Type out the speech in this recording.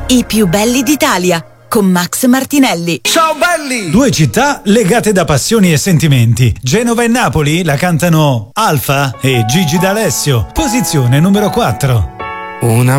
I più belli d'Italia con Max Martinelli. Ciao belli! Due città legate da passioni e sentimenti. Genova e Napoli la cantano Alfa e Gigi D'Alessio. Posizione numero 4. Una